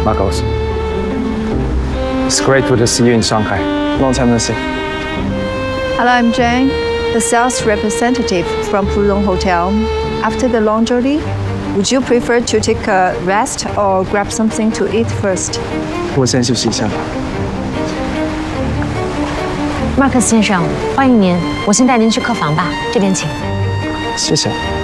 Marcos. It's great to see you in Shanghai. Long time no see. Hello, I'm Jane, the sales representative from Pudong Hotel. After the long journey, would you prefer to take a rest or grab something to eat first? 我先休息一下。 马克思先生，欢迎您，我先带您去客房吧，这边请。 谢谢。